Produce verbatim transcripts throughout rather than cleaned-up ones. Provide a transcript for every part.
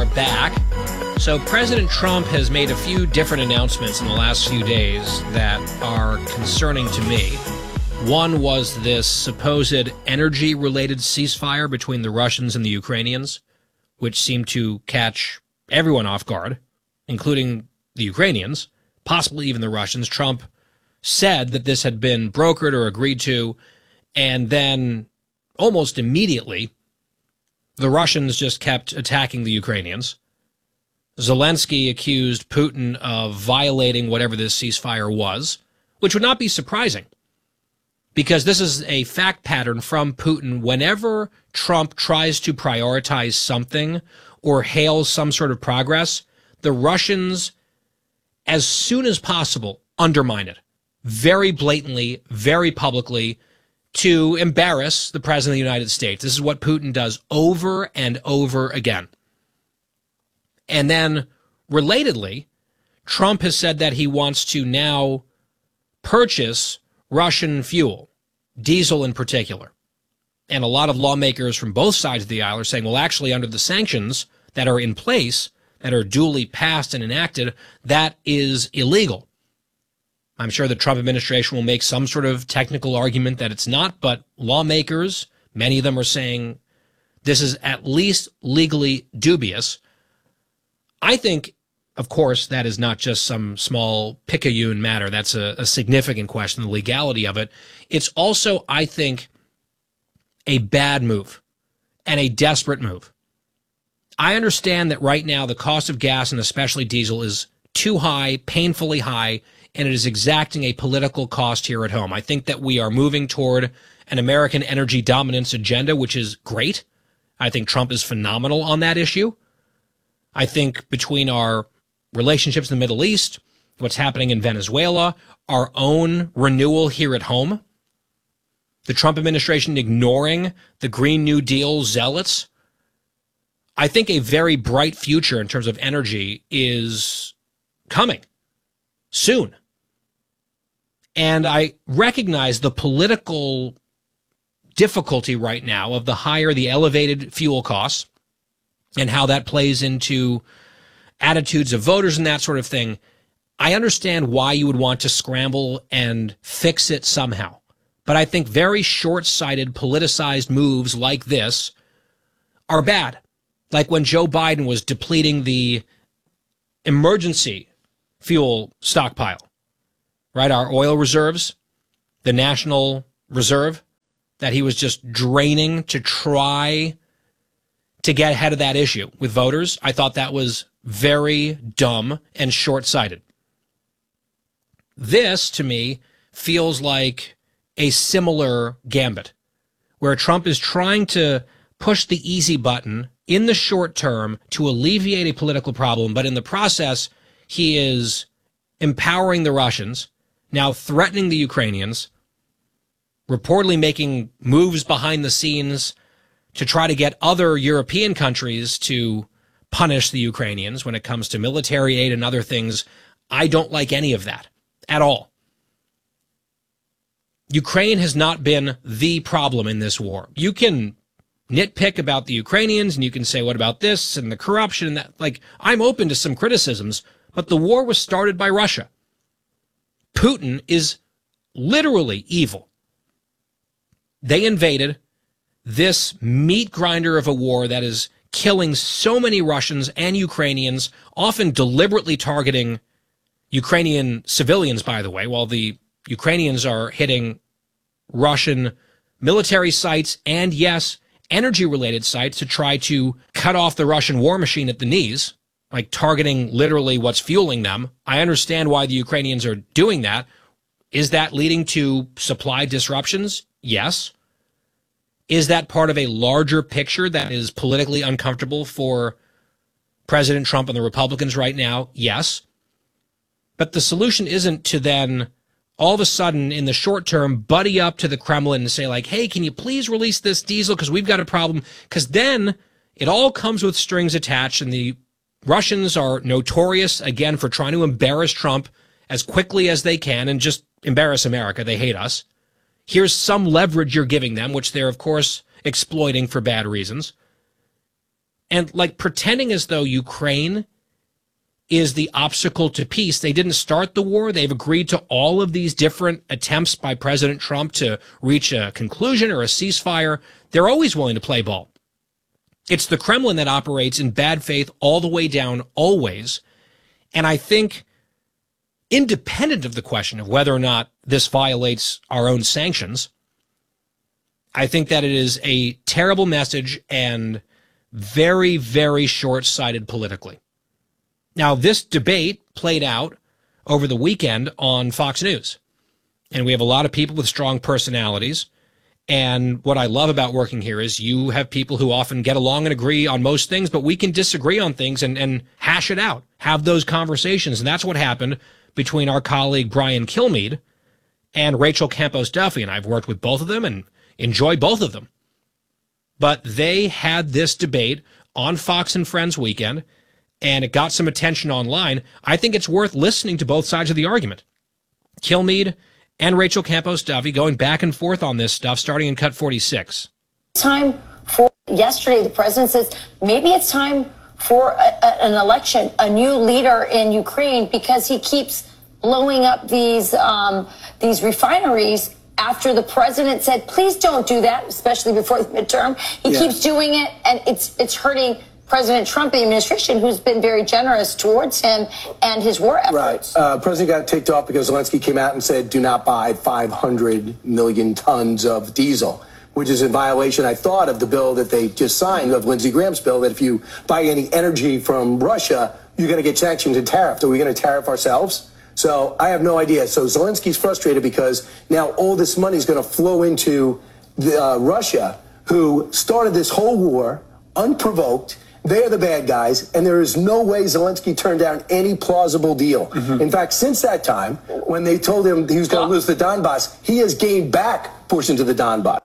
are back. So President Trump has made a few different announcements in the last few days that are concerning to me. One was this supposed energy-related ceasefire between the Russians and the Ukrainians, which seemed to catch everyone off guard, including the Ukrainians, possibly even the Russians. Trump said that this had been brokered or agreed to, and then almost immediately, the Russians just kept attacking the Ukrainians. Zelensky accused Putin of violating whatever this ceasefire was, which would not be surprising, because this is a fact pattern from Putin. Whenever Trump tries to prioritize something or hails some sort of progress, the Russians, as soon as possible, undermine it very blatantly, very publicly, to embarrass the President of the United States. This is what Putin does over and over again. And then, relatedly, Trump has said that he wants to now purchase Russian fuel, diesel in particular. And a lot of lawmakers from both sides of the aisle are saying, well, actually, under the sanctions that are in place, that are duly passed and enacted, that is illegal. I'm sure the Trump administration will make some sort of technical argument that it's not, but lawmakers, many of them are saying this is at least legally dubious. I think, of course, that is not just some small picayune matter. That's a, a significant question, the legality of it. It's also, I think, a bad move and a desperate move. I understand that right now the cost of gas and especially diesel is too high, painfully high, and it is exacting a political cost here at home. I think that we are moving toward an American energy dominance agenda, which is great. I think Trump is phenomenal on that issue. I think between our relationships in the Middle East, what's happening in Venezuela, our own renewal here at home, the Trump administration ignoring the Green New Deal zealots, I think a very bright future in terms of energy is coming soon. And I recognize the political difficulty right now of the higher, the elevated fuel costs and how that plays into attitudes of voters and that sort of thing. I understand why you would want to scramble and fix it somehow. But I think very short-sighted, politicized moves like this are bad. Like when Joe Biden was depleting the emergency fuel stockpile, right? Our oil reserves, the National Reserve, that he was just draining to try to get ahead of that issue with voters. I thought that was very dumb and short-sighted. This, to me, feels like a similar gambit, where Trump is trying to push the easy button in the short term to alleviate a political problem, but in the process, he is empowering the Russians, now threatening the Ukrainians, reportedly making moves behind the scenes to try to get other European countries to punish the Ukrainians when it comes to military aid and other things. I don't like any of that at all. Ukraine has not been the problem in this war. You can nitpick about the Ukrainians and you can say, what about this and the corruption and that? Like, I'm open to some criticisms, but the war was started by Russia. Putin is literally evil. They invaded this meat grinder of a war that is killing so many Russians and Ukrainians, often deliberately targeting Ukrainian civilians, by the way, while the Ukrainians are hitting Russian military sites and, yes, energy-related sites to try to cut off the Russian war machine at the knees, like targeting literally what's fueling them. I understand why the Ukrainians are doing that. Is that leading to supply disruptions? Yes. Is that part of a larger picture that is politically uncomfortable for President Trump and the Republicans right now? Yes. But the solution isn't to then all of a sudden in the short term buddy up to the Kremlin and say like, hey, can you please release this diesel because we've got a problem? Because then it all comes with strings attached, and the Russians are notorious, again, for trying to embarrass Trump as quickly as they can and just embarrass America. They hate us. Here's some leverage you're giving them, which they're, of course, exploiting for bad reasons. And like pretending as though Ukraine is the obstacle to peace. They didn't start the war. They've agreed to all of these different attempts by President Trump to reach a conclusion or a ceasefire. They're always willing to play ball. It's the Kremlin that operates in bad faith all the way down, always. And I think, independent of the question of whether or not this violates our own sanctions, I think that it is a terrible message and very, very short-sighted politically. Now, this debate played out over the weekend on Fox News, and we have a lot of people with strong personalities. And what I love about working here is you have people who often get along and agree on most things, but we can disagree on things and, and hash it out, have those conversations. And that's what happened between our colleague Brian Kilmeade and Rachel Campos Duffy. And I've worked with both of them and enjoy both of them. But they had this debate on Fox and Friends weekend, and it got some attention online. I think it's worth listening to both sides of the argument. Kilmeade and Rachel Campos Duffy going back and forth on this stuff, starting in cut forty-six. Time for yesterday, the president says maybe it's time for a, a, an election, a new leader in Ukraine, because he keeps blowing up these um, these refineries. After the president said, please don't do that, especially before the midterm, he yeah. keeps doing it, and it's it's hurting President Trump and the administration, who's been very generous towards him and his war efforts. Right. Uh, President got ticked off because Zelensky came out and said, do not buy five hundred million tons of diesel, which is in violation, I thought, of the bill that they just signed, of Lindsey Graham's bill, that if you buy any energy from Russia, you're going to get sanctioned and tariffed. Are we going to tariff ourselves? So I have no idea. So Zelensky's frustrated because now all this money is going to flow into the, uh, Russia, who started this whole war unprovoked. They are the bad guys, and there is no way Zelensky turned down any plausible deal. Mm-hmm. In fact, since that time, when they told him he was going to lose the Donbass, he has gained back portions of the Donbass.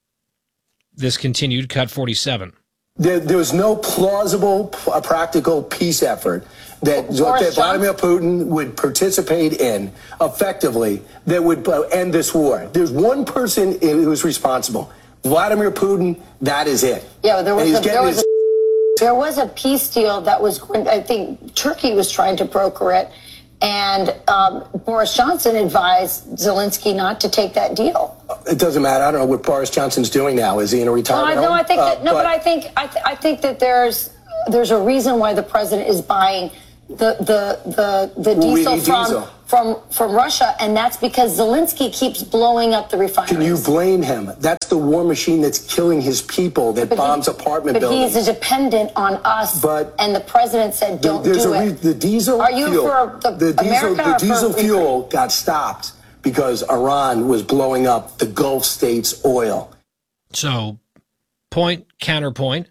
This continued, cut forty-seven. There, there was no plausible, uh, practical peace effort that, that Vladimir Putin would participate in effectively that would uh, end this war. There's one person who was responsible. Vladimir Putin, that is it. Yeah, there was, a, there, was a, there was a peace deal that was, I think Turkey was trying to broker it, and um, Boris Johnson advised Zelensky not to take that deal. It doesn't matter. I don't know what Boris Johnson's doing now. Is he in a retirement no, I, no, home? I think that, uh, no, but, but I think I, th I think that there's there's a reason why the president is buying the the the, the diesel from diesel. from from Russia, and that's because Zelensky keeps blowing up the refineries. Can you blame him? That's the war machine that's killing his people, that but bombs he, apartment but buildings. But he's dependent on us. But and the president said, "Don't there's do a it." The diesel Are you fuel, for the, the diesel, American the diesel for fuel got stopped because Iran was blowing up the Gulf states' oil. So, point, counterpoint.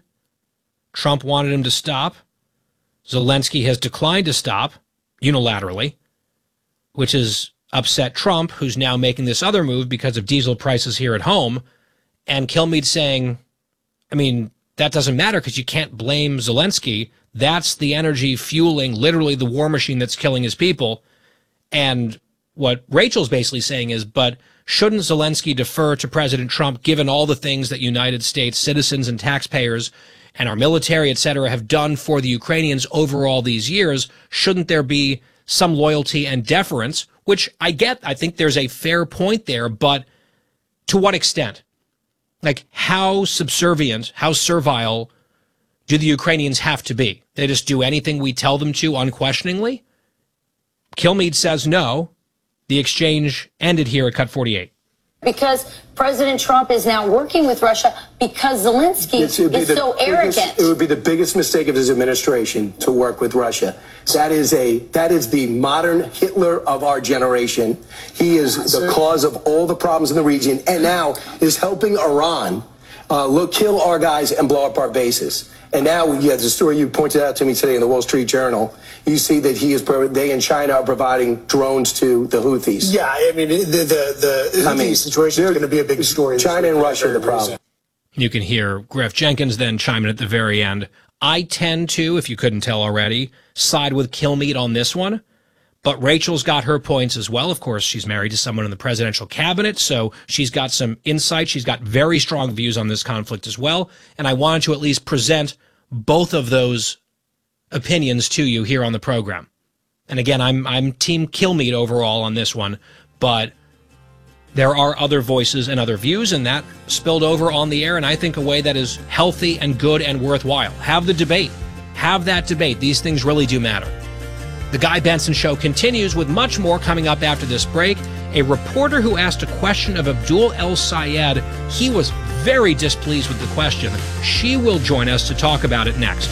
Trump wanted him to stop. Zelensky has declined to stop unilaterally, which has upset Trump, who's now making this other move because of diesel prices here at home. And Kilmeade saying, I mean, that doesn't matter because you can't blame Zelensky. That's the energy fueling literally the war machine that's killing his people. And what Rachel's basically saying is, but shouldn't Zelensky defer to President Trump given all the things that United States citizens and taxpayers and our military, et cetera, have done for the Ukrainians over all these years? Shouldn't there be some loyalty and deference? Which I get. I think there's a fair point there, but to what extent? Like, how subservient, how servile do the Ukrainians have to be? They just do anything we tell them to unquestioningly? Kilmeade says no. The exchange ended here at cut forty-eight. Because President Trump is now working with Russia because Zelensky is so biggest, arrogant. It would be the biggest mistake of his administration to work with Russia. That is a that is the modern Hitler of our generation. He is the cause of all the problems in the region, and now is helping Iran uh, look, kill our guys and blow up our bases. And now, yeah, the story you pointed out to me today in the Wall Street Journal, you see that he is they in China are providing drones to the Houthis. Yeah, I mean, the the, the Houthi I mean, situation is going to be a big story. China and Russia are the problem. You can hear Griff Jenkins then chime in at the very end. I tend to, if you couldn't tell already, side with Kilmeade on this one. But Rachel's got her points as well. Of course, she's married to someone in the presidential cabinet, so she's got some insight. She's got very strong views on this conflict as well. And I wanted to at least present both of those opinions to you here on the program. And again, I'm I'm Team Kilmeade overall on this one, but there are other voices and other views, and that spilled over on the air, and I think a way that is healthy and good and worthwhile. Have the debate. Have that debate. These things really do matter. The Guy Benson Show continues with much more coming up after this break. A reporter who asked a question of Abdul El Sayed, he was very displeased with the question. She will join us to talk about it next.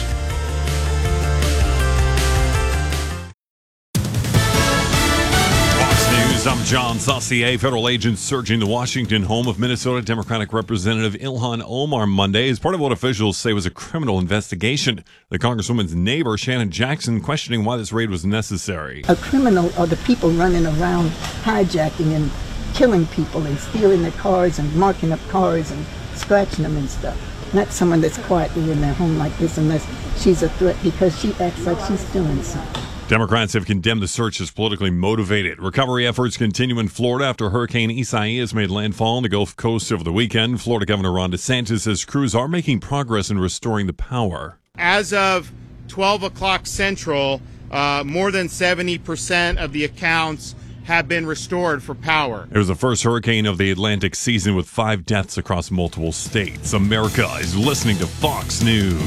Fox News, I'm John Saucier. Federal agents searching the Washington home of Minnesota Democratic Representative Ilhan Omar Monday as part of what officials say was a criminal investigation. The Congresswoman's neighbor, Shannon Jackson, questioning why this raid was necessary. A criminal are the people running around hijacking and killing people and stealing their cars and marking up cars and scratching them and stuff. Not someone that's quietly in their home like this unless she's a threat because she acts like she's doing something. Democrats have condemned the search as politically motivated. Recovery efforts continue in Florida after Hurricane Isaias made landfall on the Gulf Coast over the weekend. Florida Governor Ron DeSantis says crews are making progress in restoring the power. As of twelve o'clock Central, uh, more than seventy percent of the accounts have been restored for power. It was the first hurricane of the Atlantic season with five deaths across multiple states. America is listening to Fox News.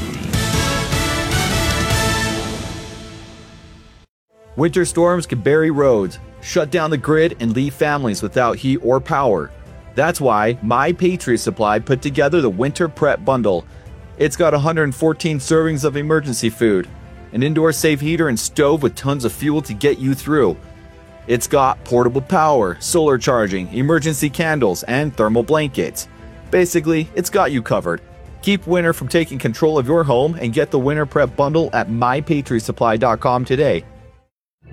Winter storms can bury roads, shut down the grid, and leave families without heat or power. That's why My Patriot Supply put together the Winter Prep Bundle. It's got one hundred fourteen servings of emergency food, an indoor safe heater and stove with tons of fuel to get you through. It's got portable power, solar charging, emergency candles, and thermal blankets. Basically, it's got you covered. Keep winter from taking control of your home and get the Winter Prep Bundle at my patriot supply dot com today.